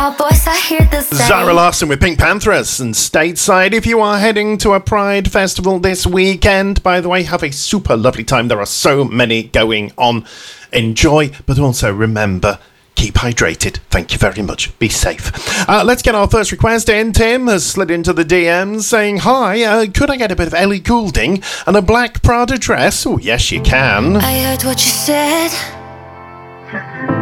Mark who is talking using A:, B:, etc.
A: Boys, I hear the same.
B: Zara Larsson with Pink Panthers and Stateside. If you are heading to a Pride festival this weekend, by the way, have a super lovely time. There are so many going on. Enjoy, but also remember, keep hydrated. Thank you very much. Be safe. Let's get our first request in. Tim has slid into the DMs saying, hi, could I get a bit of Ellie Goulding and a black Prada dress? Oh, yes, you can.
A: I heard what you said.